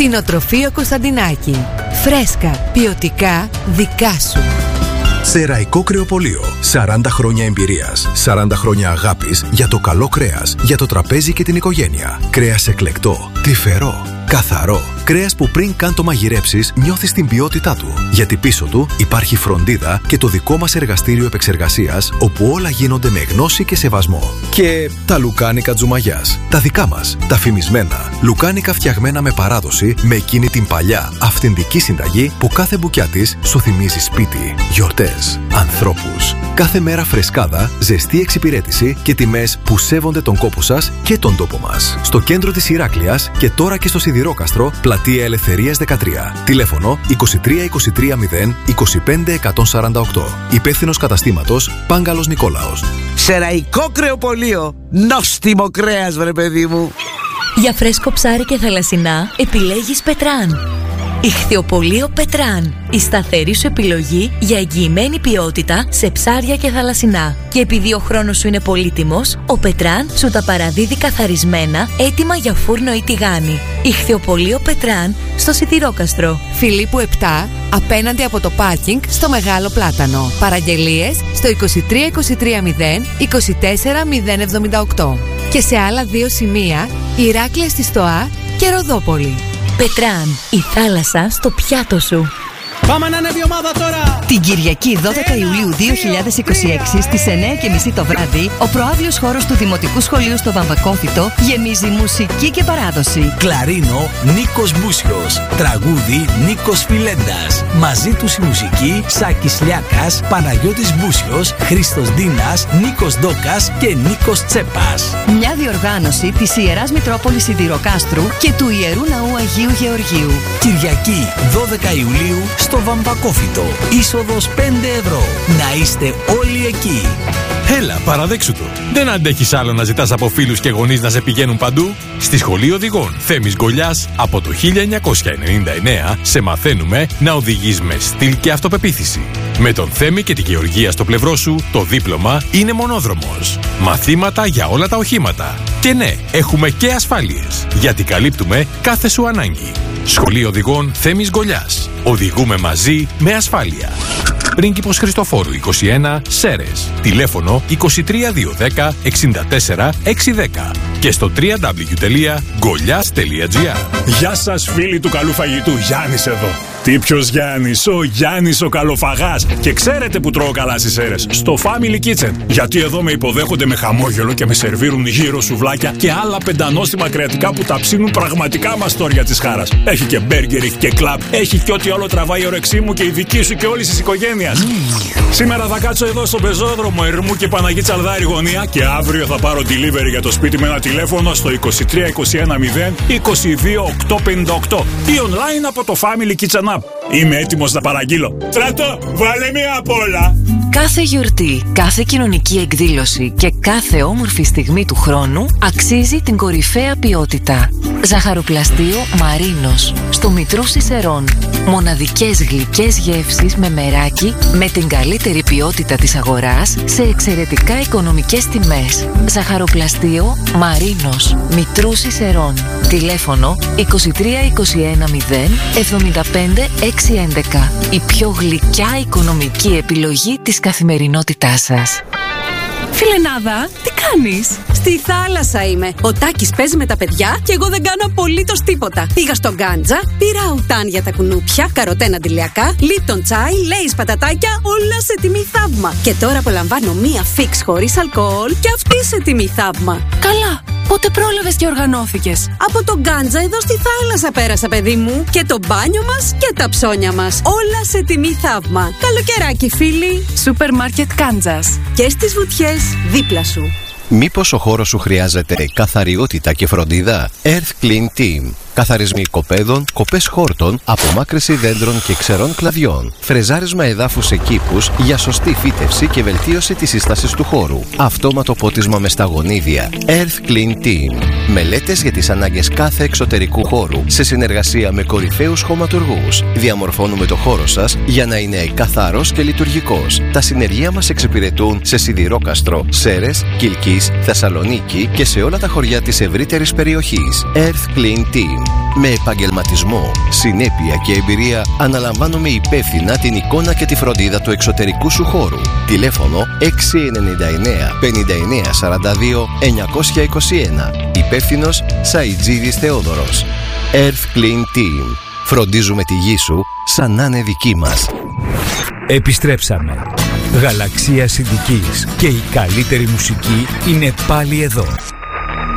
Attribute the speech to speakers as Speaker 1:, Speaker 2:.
Speaker 1: Κτηνοτροφείο Κωνσταντινάκη. Φρέσκα, ποιοτικά, δικά σου.
Speaker 2: Σεραϊκό Κρεοπωλείο. 40 χρόνια εμπειρίας. 40 χρόνια αγάπης για το καλό κρέας, για το τραπέζι και την οικογένεια. Κρέας εκλεκτό, τρυφερό, καθαρό. Κρέας που πριν καν το μαγειρέψεις νιώθεις την ποιότητά του. Γιατί πίσω του υπάρχει φροντίδα και το δικό μας εργαστήριο επεξεργασίας, όπου όλα γίνονται με γνώση και σεβασμό. Και τα λουκάνικα Τζουμαγιάς. Τα δικά μας, τα φημισμένα. Λουκάνικα φτιαγμένα με παράδοση, με εκείνη την παλιά, αυθεντική συνταγή που κάθε μπουκιά της σου θυμίζει σπίτι, γιορτές, ανθρώπους. Κάθε μέρα φρεσκάδα, ζεστή εξυπηρέτηση και τιμές που σέβονται τον κόπο σας και τον τόπο μας. Στο κέντρο της Ηράκλειας και τώρα και στο Σιδηρόκαστρο, Πλατεία Ελευθερίας 13. Τηλέφωνο 23 25 148. Υπεύθυνος καταστήματος Πάγκαλος Νικόλαος.
Speaker 3: Σεραϊκό Κρεοπωλείο. Νόστιμο κρέας, βρε παιδί μου.
Speaker 4: Για φρέσκο ψάρι και θαλασσινά επιλέγεις Πετράν. Ιχθυοπωλείο Πετράν. Η σταθερή σου επιλογή για εγγυημένη ποιότητα σε ψάρια και θαλασσινά. Και επειδή ο χρόνος σου είναι πολύτιμος, ο Πετράν σου τα παραδίδει καθαρισμένα, έτοιμα για φούρνο ή τηγάνι. Ιχθυοπωλείο Πετράν στο Σιδηρόκαστρο.
Speaker 1: Φιλίππου 7, απέναντι από το πάρκινγκ στο Μεγάλο Πλάτανο. Παραγγελίες στο 23 23 0 24 078. Και σε άλλα 2 σημεία, Ηράκλεια στη Στοά και Ροδόπολη.
Speaker 4: Πετράν, η θάλασσα στο πιάτο σου.
Speaker 5: Πάμε να ανέβει η ομάδα τώρα!
Speaker 6: Την Κυριακή 12 Ιουλίου 2026 στις 9:30 το βράδυ, ο προαύλιος χώρος του Δημοτικού Σχολείου στο Βαμβακόφυτο γεμίζει μουσική και παράδοση.
Speaker 7: Κλαρίνο Νίκος Μπούσιος. Τραγούδι Νίκος Φιλέντας. Μαζί τους η μουσική Σάκης Λιάκας, Παναγιώτης Μπούσιος, Χρήστος Ντίνας, Νίκος Ντόκας και Νίκος Τσέπας.
Speaker 6: Μια διοργάνωση της Ιεράς Μητρόπολης Σιδηροκάστρου και του Ιερού Ναού Αγίου Γεωργίου.
Speaker 7: Κυριακή 12 Ιουλίου στο Βαμβακόφυτο. Είσοδος 5 ευρώ. Να είστε όλοι εκεί.
Speaker 8: Έλα, παραδέξου το. Δεν αντέχεις άλλο να ζητάς από φίλους και γονείς να σε πηγαίνουν παντού? Στη Σχολή Οδηγών Θέμης Γκολιάς από το 1999 σε μαθαίνουμε να οδηγείς με στυλ και αυτοπεποίθηση. Με τον Θέμη και τη Γεωργία στο πλευρό σου, το δίπλωμα είναι μονόδρομος. Μαθήματα για όλα τα οχήματα. Και ναι, έχουμε και ασφάλειες, γιατί καλύπτουμε κάθε σου ανάγκη. Σχολή Οδηγών Θέμης Γκολιάς. Οδηγούμε μαζί με ασφάλεια. Πρίγκιπος Χριστοφόρου 21, Σέρες. Τηλέφωνο 23210 64 610 και στο www.golias.gr.
Speaker 9: Γεια σας φίλοι του καλού φαγητού, Γιάννης εδώ. Τι ποιος Γιάννης? Ο Γιάννης ο καλοφαγάς. Και ξέρετε που τρώω καλά στις Σέρες? Στο Family Kitchen. Γιατί εδώ με υποδέχονται με χαμόγελο και με σερβίρουν γύρω σουβλάκια και άλλα πεντανόστιμα κρεατικά που τα ψήνουν πραγματικά μαστόρια της χάρας. Έχει και μπέργκερ, έχει και κλαμπ, έχει και ό,τι άλλο τραβάει η όρεξή μου και η δική σου και όλης της οικογένειας. Σήμερα θα κάτσω εδώ στο πεζόδρομο Ερμού και Παναγή Τσαλδάρη γωνία και αύριο θα πάρω delivery για το σπίτι με ένα τηλέφωνο στο 23 21 0 22 858 ή online από το Family Kitchen App. Είμαι έτοιμος να παραγγείλω. Στράτο, βάλε μία απ' όλα.
Speaker 4: Κάθε γιορτή, κάθε κοινωνική εκδήλωση και κάθε όμορφη στιγμή του χρόνου αξίζει την κορυφαία ποιότητα. Ζαχαροπλαστείο Μαρίνος στο Μητρούσι Σερών. Μοναδικές γλυκές γεύσεις με μεράκι με την καλύτερη ποιότητα της αγοράς σε εξαιρετικά οικονομικές τιμές. Ζαχαροπλαστείο Μαρίνος, Μητρούσι Σερών. Τηλέφωνο 23 21 0 75 611. Η πιο γλυκιά οικονομική επιλογή της καθημερινότητάς σας.
Speaker 10: Φιλενάδα, τι κάνεις? Στη θάλασσα είμαι. Ο Τάκης παίζει με τα παιδιά και εγώ δεν κάνω απολύτως τίποτα. Πήγα στον Γκάντζα, πήρα αουτάν για τα κουνούπια, καροτέν αντιλιακά, λίπτον τσάι, λέις πατατάκια, όλα σε τιμή θαύμα. Και τώρα απολαμβάνω μία φίξ χωρίς αλκοόλ και αυτή σε τιμή θαύμα.
Speaker 11: Καλά, πότε πρόλαβες και οργανώθηκες?
Speaker 10: Από τον Γκάντζα εδώ στη θάλασσα πέρασα, παιδί μου. Και το μπάνιο μας και τα ψώνια μας. Όλα σε τιμή θαύμα. Καλοκαιράκι, φίλοι.
Speaker 11: Σούπερ μάρκετ Γκάντζας.
Speaker 10: Και στις βουτιές δίπλα σου.
Speaker 12: Μήπως ο χώρος σου χρειάζεται καθαριότητα και φροντίδα? Earth Clean Team. Καθαρισμοί οικοπαίδων, κοπές χόρτων, απομάκρυνση δέντρων και ξερών κλαδιών. Φρεζάρισμα εδάφους σε κήπους για σωστή φύτευση και βελτίωση της σύστασης του χώρου. Αυτόματο πότισμα με σταγονίδια. Earth Clean Team. Μελέτες για τις ανάγκες κάθε εξωτερικού χώρου σε συνεργασία με κορυφαίους χωματουργούς. Διαμορφώνουμε το χώρο σας για να είναι καθαρός και λειτουργικός. Τα συνεργεία μας εξυπηρετούν σε Σιδηρόκαστρο, Σέρες, Κιλκής, Θεσσαλονίκη και σε όλα τα χωριά της ευρύτερης περιοχής. Earth Clean Team. Με επαγγελματισμό, συνέπεια και εμπειρία αναλαμβάνουμε υπεύθυνα την εικόνα και τη φροντίδα του εξωτερικού σου χώρου. Τηλέφωνο 699 59 42 921. Υπεύθυνος Σαιτζίδης Θεόδωρος. Earth Clean Team. Φροντίζουμε τη γη σου σαν να είναι δική μας.
Speaker 13: Επιστρέψαμε. Γαλαξία Συντικής και η καλύτερη μουσική είναι πάλι εδώ.